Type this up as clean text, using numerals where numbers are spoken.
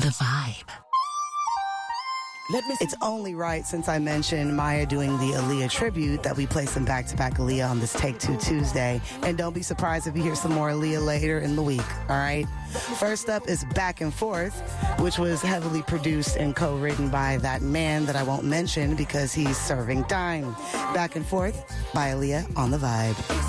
The Vibe. It's only right, since I mentioned Maya doing the Aaliyah tribute, that we play some back-to-back Aaliyah on this Take Two Tuesday. And don't be surprised if you hear some more Aaliyah later in the week, all right? First up is Back and Forth, which was heavily produced and co-written by that man that I won't mention because he's serving time. Back and Forth by Aaliyah on The Vibe.